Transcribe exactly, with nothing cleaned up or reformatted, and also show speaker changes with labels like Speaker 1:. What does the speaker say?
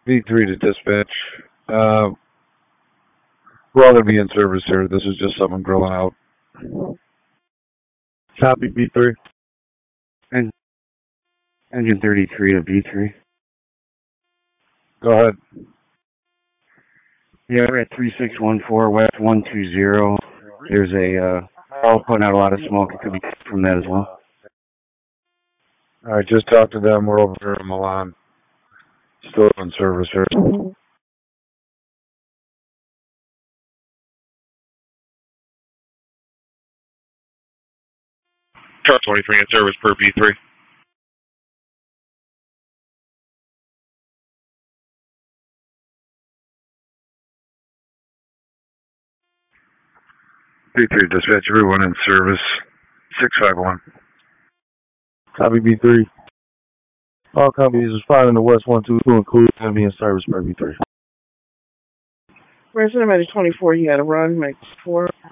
Speaker 1: B three to dispatch. Uh, we're all going to be in service here. This is just someone grilling out.
Speaker 2: Copy, B three.
Speaker 3: And engine thirty-three to B three.
Speaker 1: Go ahead.
Speaker 3: Yeah, we're at three six one four West one two zero. There's a, uh, oh, putting out a lot of smoke. It could be from that as well.
Speaker 1: All right, just talk to them. We're over here in Milan. Still in service here.
Speaker 4: Truck twenty-three in service per B three.
Speaker 1: B three dispatch, everyone in service. six five one.
Speaker 2: Copy, B three. All companies responding to West one two two include going to be in service per B three.
Speaker 5: Where's somebody twenty-four? You got to run like four.